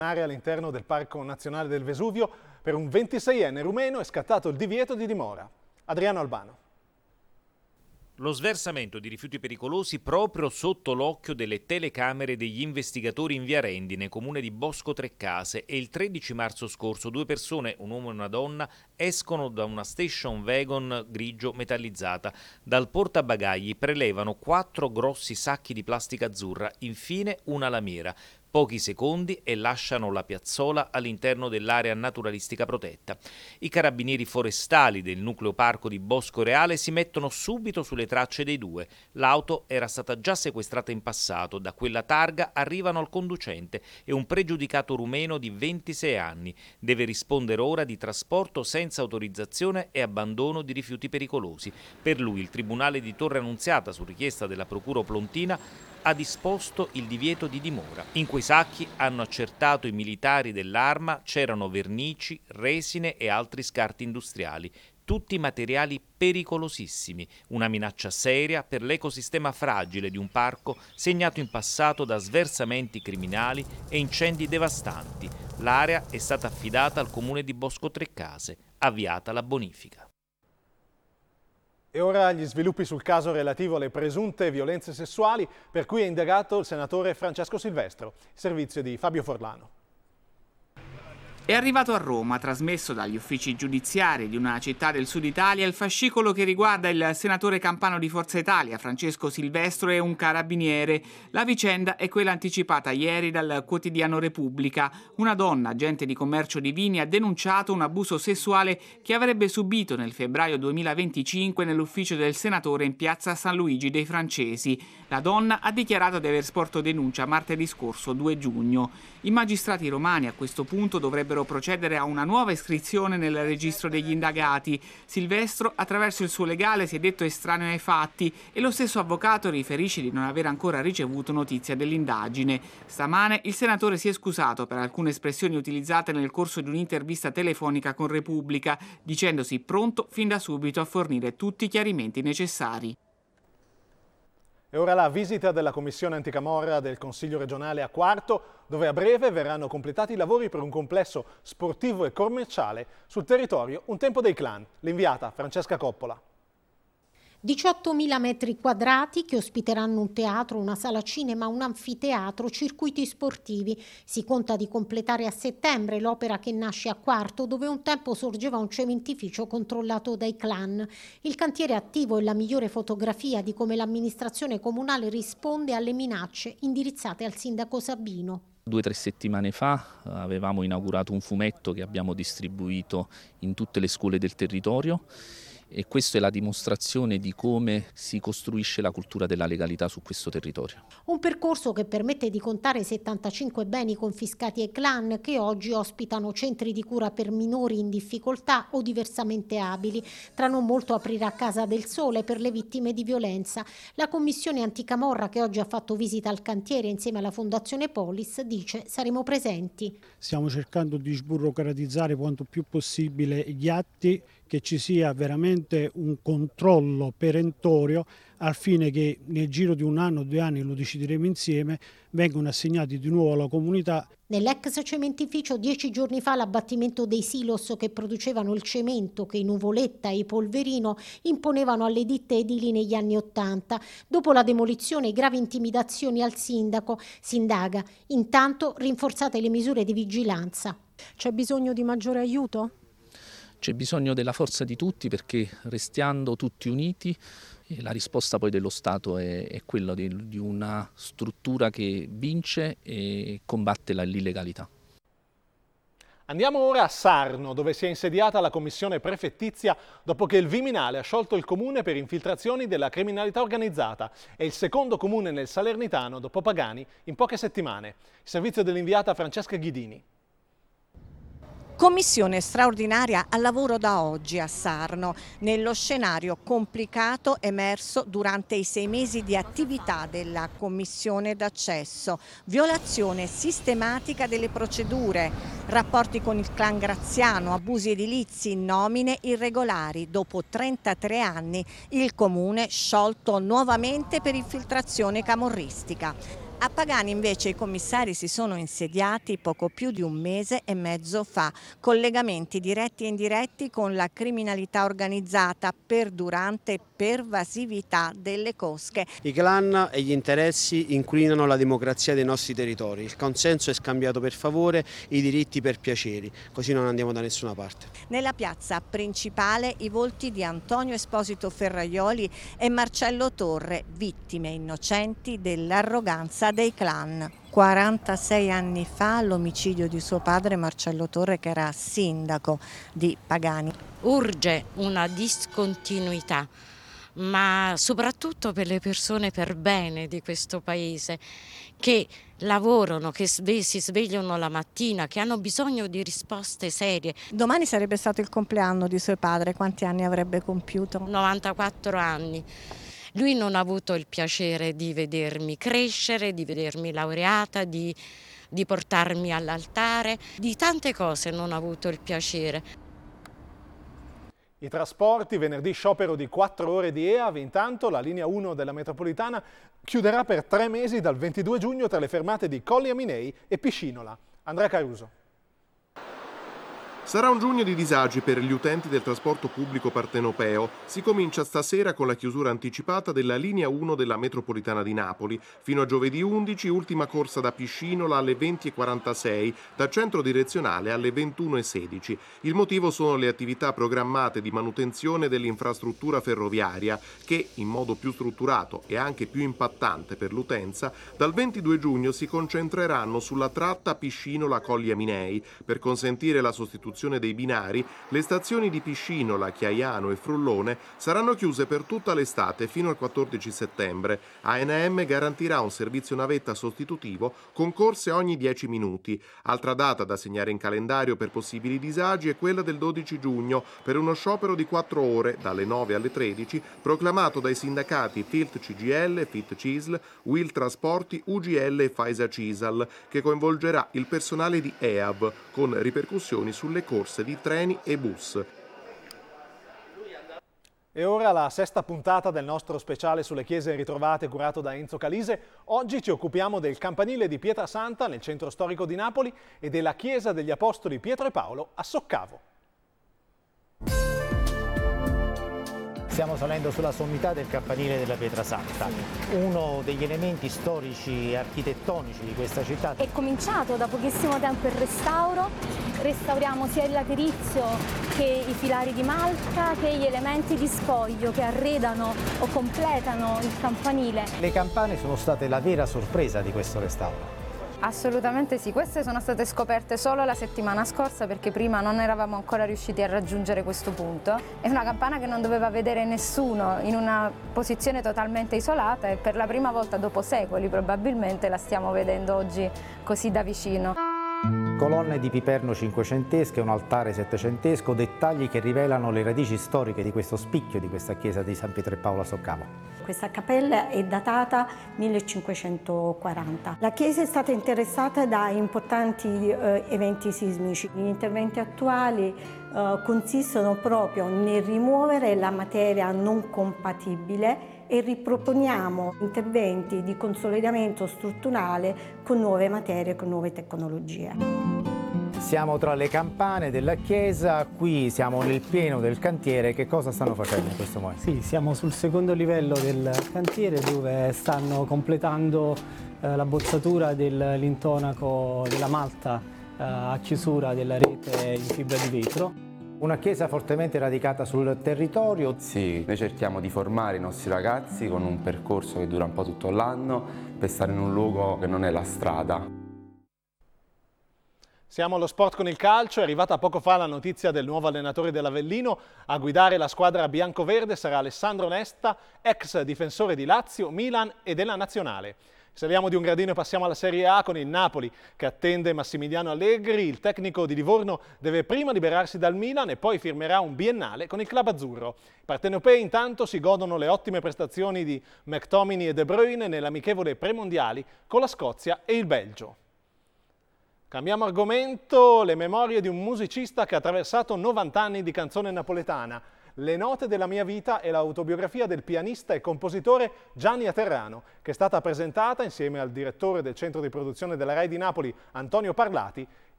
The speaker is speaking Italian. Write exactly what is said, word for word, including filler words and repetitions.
All'interno del Parco Nazionale del Vesuvio per un ventiseienne rumeno è scattato il divieto di dimora. Adriano Albano. Lo sversamento di rifiuti pericolosi proprio sotto l'occhio delle telecamere degli investigatori in via Rendine, comune di Bosco Treccase, e il tredici marzo scorso due persone, un uomo e una donna, escono da una station wagon grigio metallizzata. Dal portabagagli prelevano quattro grossi sacchi di plastica azzurra, infine una lamiera. Pochi secondi e lasciano la piazzola all'interno dell'area naturalistica protetta. I carabinieri forestali del nucleo parco di Bosco Reale si mettono subito sulle tracce dei due. L'auto era stata già sequestrata in passato, da quella targa arrivano al conducente e un pregiudicato rumeno di ventisei anni. Deve rispondere ora di trasporto senza autorizzazione e abbandono di rifiuti pericolosi. Per lui il Tribunale di Torre Annunziata, su richiesta della Procura Oplontina, ha disposto il divieto di dimora. In quei sacchi, hanno accertato i militari dell'Arma, c'erano vernici, resine e altri scarti industriali, tutti materiali pericolosissimi, una minaccia seria per l'ecosistema fragile di un parco segnato in passato da sversamenti criminali e incendi devastanti. L'area è stata affidata al comune di Bosco Treccase, avviata la bonifica. E ora gli sviluppi sul caso relativo alle presunte violenze sessuali per cui è indagato il senatore Francesco Silvestro, servizio di Fabio Forlano. È arrivato a Roma, trasmesso dagli uffici giudiziari di una città del sud Italia, il fascicolo che riguarda il senatore campano di Forza Italia, Francesco Silvestro, e un carabiniere. La vicenda è quella anticipata ieri dal quotidiano Repubblica. Una donna, agente di commercio di vini, ha denunciato un abuso sessuale che avrebbe subito nel febbraio duemilaventicinque nell'ufficio del senatore in piazza San Luigi dei Francesi. La donna ha dichiarato di aver sporto denuncia martedì scorso, due giugno. I magistrati romani a questo punto dovrebbero procedere a una nuova iscrizione nel registro degli indagati. Silvestro, attraverso il suo legale, si è detto estraneo ai fatti e lo stesso avvocato riferisce di non aver ancora ricevuto notizia dell'indagine. Stamane il senatore si è scusato per alcune espressioni utilizzate nel corso di un'intervista telefonica con Repubblica, dicendosi pronto fin da subito a fornire tutti i chiarimenti necessari. E ora la visita della Commissione Anticamorra del Consiglio regionale a Quarto, dove a breve verranno completati i lavori per un complesso sportivo e commerciale sul territorio Un Tempo dei Clan. L'inviata Francesca Coppola. diciottomila metri quadrati che ospiteranno un teatro, una sala cinema, un anfiteatro, circuiti sportivi. Si conta di completare a settembre l'opera che nasce a Quarto, dove un tempo sorgeva un cementificio controllato dai clan. Il cantiere attivo è la migliore fotografia di come l'amministrazione comunale risponde alle minacce indirizzate al sindaco Sabino. Due o tre settimane fa avevamo inaugurato un fumetto che abbiamo distribuito in tutte le scuole del territorio. E questa è la dimostrazione di come si costruisce la cultura della legalità su questo territorio. Un percorso che permette di contare settantacinque beni confiscati ai clan che oggi ospitano centri di cura per minori in difficoltà o diversamente abili. Tra non molto aprirà Casa del Sole per le vittime di violenza. La Commissione Anticamorra, che oggi ha fatto visita al cantiere insieme alla Fondazione Polis, dice: saremo presenti. Stiamo cercando di sburocratizzare quanto più possibile gli atti, che ci sia veramente un controllo perentorio al fine che nel giro di un anno o due anni, lo decideremo insieme, vengano assegnati di nuovo alla comunità. Nell'ex cementificio dieci giorni fa l'abbattimento dei silos che producevano il cemento che i Nuvoletta e i Polverino imponevano alle ditte edili negli anni Ottanta. Dopo la demolizione e gravi intimidazioni al sindaco, si indaga. Intanto rinforzate le misure di vigilanza. C'è bisogno di maggiore aiuto? C'è bisogno della forza di tutti, perché restando tutti uniti la risposta poi dello Stato è, è quella di, di una struttura che vince e combatte l'illegalità. Andiamo ora a Sarno, dove si è insediata la commissione prefettizia dopo che il Viminale ha sciolto il comune per infiltrazioni della criminalità organizzata. È il secondo comune nel Salernitano dopo Pagani in poche settimane. Il servizio dell'inviata Francesca Ghidini. Commissione straordinaria al lavoro da oggi a Sarno, nello scenario complicato emerso durante i sei mesi di attività della commissione d'accesso, violazione sistematica delle procedure, rapporti con il clan Graziano, abusi edilizi, nomine irregolari. Dopo trentatré anni il comune sciolto nuovamente per infiltrazione camorristica. A Pagani invece i commissari si sono insediati poco più di un mese e mezzo fa. Collegamenti diretti e indiretti con la criminalità organizzata, perdurante pervasività delle cosche. I clan e gli interessi inquinano la democrazia dei nostri territori. Il consenso è scambiato per favore, i diritti per piaceri. Così non andiamo da nessuna parte. Nella piazza principale i volti di Antonio Esposito Ferraioli e Marcello Torre, vittime innocenti dell'arroganza dei clan. quarantasei anni fa l'omicidio di suo padre Marcello Torre, che era sindaco di Pagani. Urge una discontinuità, ma soprattutto per le persone per bene di questo paese, che lavorano, che si svegliano la mattina, che hanno bisogno di risposte serie. Domani sarebbe stato il compleanno di suo padre, quanti anni avrebbe compiuto? novantaquattro anni. Lui non ha avuto il piacere di vedermi crescere, di vedermi laureata, di, di portarmi all'altare, di tante cose non ha avuto il piacere. I trasporti, venerdì sciopero di quattro ore di E A V, intanto la linea uno della metropolitana chiuderà per tre mesi dal ventidue giugno tra le fermate di Colli Aminei e Piscinola. Andrea Caruso. Sarà un giugno di disagi per gli utenti del trasporto pubblico partenopeo. Si comincia stasera con la chiusura anticipata della linea uno della metropolitana di Napoli. Fino a giovedì undici, ultima corsa da Piscinola alle venti e quarantasei, da centro direzionale alle ventuno e sedici. Il motivo sono le attività programmate di manutenzione dell'infrastruttura ferroviaria che, in modo più strutturato e anche più impattante per l'utenza, dal ventidue giugno si concentreranno sulla tratta Piscinola-Colli Aminei per consentire la sostituzione dei binari. Le stazioni di Piscinola, Chiaiano e Frullone saranno chiuse per tutta l'estate fino al quattordici settembre. A N M garantirà un servizio navetta sostitutivo con corse ogni dieci minuti. Altra data da segnare in calendario per possibili disagi è quella del dodici giugno per uno sciopero di quattro ore dalle nove alle tredici proclamato dai sindacati Filt C G I L, Fit Cisl, Will Trasporti, U G L e Faisa Cisal, che coinvolgerà il personale di E A V con ripercussioni sulle corse di treni e bus. E ora la sesta puntata del nostro speciale sulle chiese ritrovate curato da Enzo Calise. Oggi ci occupiamo del campanile di Pietrasanta nel centro storico di Napoli e della chiesa degli Apostoli Pietro e Paolo a Soccavo. Stiamo salendo sulla sommità del campanile della Pietrasanta, uno degli elementi storici e architettonici di questa città. È cominciato da pochissimo tempo il restauro, restauriamo sia il laterizio che i filari di malta che gli elementi di scoglio che arredano o completano il campanile. Le campane sono state la vera sorpresa di questo restauro. Assolutamente sì, queste sono state scoperte solo la settimana scorsa perché prima non eravamo ancora riusciti a raggiungere questo punto. È una campana che non doveva vedere nessuno in una posizione totalmente isolata e per la prima volta dopo secoli probabilmente la stiamo vedendo oggi così da vicino. Colonne di piperno cinquecentesche, un altare settecentesco, dettagli che rivelano le radici storiche di questo spicchio di questa chiesa di San Pietro e Paolo a Soccavo. Questa cappella è datata millecinquecentoquaranta. La chiesa è stata interessata da importanti eh, eventi sismici. Gli interventi attuali eh, consistono proprio nel rimuovere la materia non compatibile e riproponiamo interventi di consolidamento strutturale con nuove materie, con nuove tecnologie. Siamo tra le campane della chiesa, qui siamo nel pieno del cantiere. Che cosa stanno facendo in questo momento? Sì, siamo sul secondo livello del cantiere dove stanno completando eh, la bozzatura dell'intonaco della malta eh, a chiusura della rete in fibra di vetro. Una chiesa fortemente radicata sul territorio. Sì, noi cerchiamo di formare i nostri ragazzi con un percorso che dura un po' tutto l'anno per stare in un luogo che non è la strada. Siamo allo sport con il calcio, è arrivata poco fa la notizia del nuovo allenatore dell'Avellino. A guidare la squadra biancoverde sarà Alessandro Nesta, ex difensore di Lazio, Milan e della Nazionale. Saliamo di un gradino e passiamo alla Serie A con il Napoli che attende Massimiliano Allegri. Il tecnico di Livorno deve prima liberarsi dal Milan e poi firmerà un biennale con il club azzurro. I partenopei intanto si godono le ottime prestazioni di McTominay e De Bruyne nell'amichevole premondiali con la Scozia e il Belgio. Cambiamo argomento, le memorie di un musicista che ha attraversato novanta anni di canzone napoletana. Le note della mia vita è l'autobiografia del pianista e compositore Gianni Aterrano, che è stata presentata insieme al direttore del centro di produzione della Rai di Napoli, Antonio Parlati,